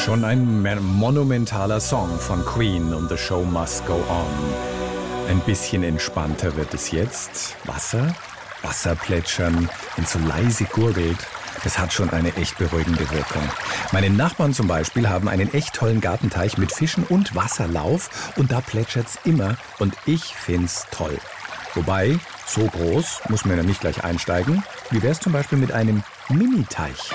Schon ein monumentaler Song von Queen und The Show Must Go On. Ein bisschen entspannter wird es jetzt. Wasser plätschern, wenn so leise gurgelt. Das hat schon eine echt beruhigende Wirkung. Meine Nachbarn zum Beispiel haben einen echt tollen Gartenteich mit Fischen und Wasserlauf und da plätschert's immer und ich find's toll. Wobei, so groß muss man ja nicht gleich einsteigen. Wie wär's zum Beispiel mit einem Mini-Teich?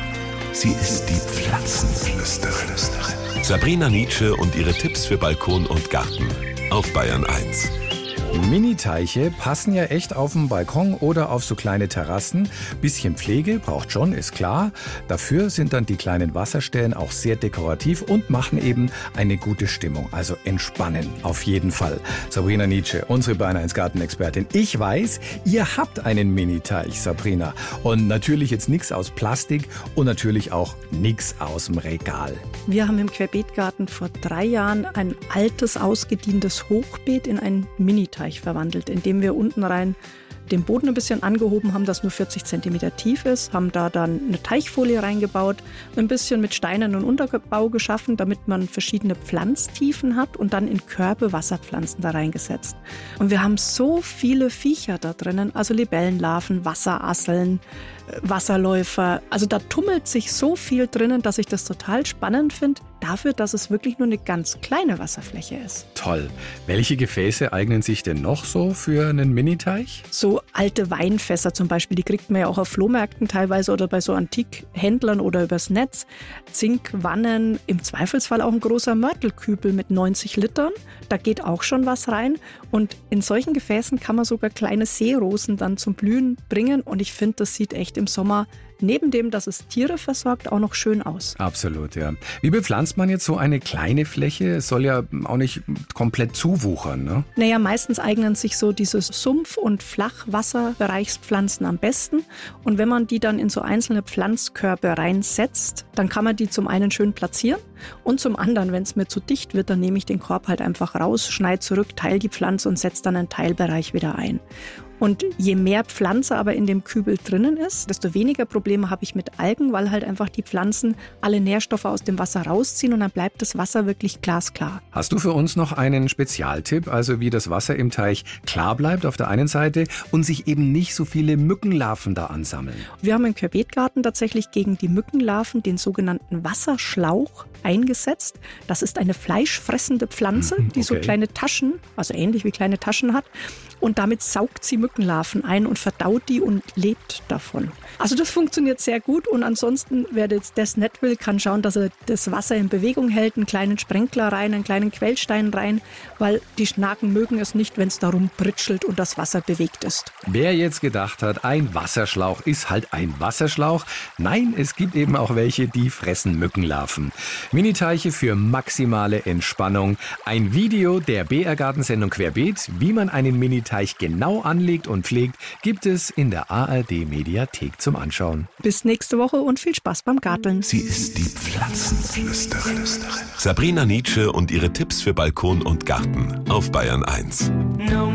Sie ist die Pflanzenflüsterin. Sabrina Nitzsche und ihre Tipps für Balkon und Garten auf Bayern 1. Mini-Teiche passen ja echt auf den Balkon oder auf so kleine Terrassen. Bisschen Pflege braucht schon, ist klar. Dafür sind dann die kleinen Wasserstellen auch sehr dekorativ und machen eben eine gute Stimmung. Also entspannen, auf jeden Fall. Sabrina Nitzsche, unsere Bayern 1 Gartenexpertin. Ich weiß, ihr habt einen Mini-Teich, Sabrina. Und natürlich jetzt nichts aus Plastik und natürlich auch nichts aus dem Regal. Wir haben im Querbeetgarten vor 3 Jahren ein altes, ausgedientes Hochbeet in einen Mini-Teich verwandelt, indem wir unten rein den Boden ein bisschen angehoben haben, das nur 40 cm tief ist, haben da dann eine Teichfolie reingebaut, ein bisschen mit Steinen und Unterbau geschaffen, damit man verschiedene Pflanztiefen hat und dann in Körbe Wasserpflanzen da reingesetzt. Und wir haben so viele Viecher da drinnen, also Libellenlarven, Wasserasseln, Wasserläufer. Also da tummelt sich so viel drinnen, dass ich das total spannend finde, dafür, dass es wirklich nur eine ganz kleine Wasserfläche ist. Toll. Welche Gefäße eignen sich denn noch so für einen Miniteich? So alte Weinfässer zum Beispiel, die kriegt man ja auch auf Flohmärkten teilweise oder bei so Antikhändlern oder übers Netz. Zinkwannen, im Zweifelsfall auch ein großer Mörtelkübel mit 90 Litern. Da geht auch schon was rein. Und in solchen Gefäßen kann man sogar kleine Seerosen dann zum Blühen bringen. Und ich finde, das sieht echt im Sommer neben dem, dass es Tiere versorgt, auch noch schön aus. Absolut, ja. Wie bepflanzt man jetzt so eine kleine Fläche? Es soll ja auch nicht komplett zuwuchern, ne? Naja, meistens eignen sich so diese Sumpf- und Flachwasserbereichspflanzen am besten. Und wenn man die dann in so einzelne Pflanzkörbe reinsetzt, dann kann man die zum einen schön platzieren und zum anderen, wenn es mir zu dicht wird, dann nehme ich den Korb halt einfach raus, schneide zurück, teile die Pflanze und setze dann einen Teilbereich wieder ein. Und je mehr Pflanze aber in dem Kübel drinnen ist, desto weniger Probleme habe ich mit Algen, weil halt einfach die Pflanzen alle Nährstoffe aus dem Wasser rausziehen und dann bleibt das Wasser wirklich glasklar. Hast du für uns noch einen Spezialtipp, also wie das Wasser im Teich klar bleibt auf der einen Seite und sich eben nicht so viele Mückenlarven da ansammeln? Wir haben im Querbeetgarten tatsächlich gegen die Mückenlarven den sogenannten Wasserschlauch eingesetzt. Das ist eine fleischfressende Pflanze, die so kleine Taschen, also ähnlich wie kleine Taschen hat. Und damit saugt sie Mückenlarven ein und verdaut die und lebt davon. Also das funktioniert sehr gut und ansonsten, wer jetzt das nicht will, kann schauen, dass er das Wasser in Bewegung hält, einen kleinen Sprenkler rein, einen kleinen Quellstein rein, weil die Schnaken mögen es nicht, wenn es darum pritschelt und das Wasser bewegt ist. Wer jetzt gedacht hat, ein Wasserschlauch ist halt ein Wasserschlauch, nein, es gibt eben auch welche, die fressen Mückenlarven. Miniteiche für maximale Entspannung. Ein Video der BR Gartensendung Querbeet, wie man einen Miniteich genau anlegt und pflegt, gibt es in der ARD Mediathek zum Anschauen. Bis nächste Woche und viel Spaß beim Garteln. Sie ist die Pflanzenflüsterin. Sabrina Nitzsche und ihre Tipps für Balkon und Garten auf Bayern 1.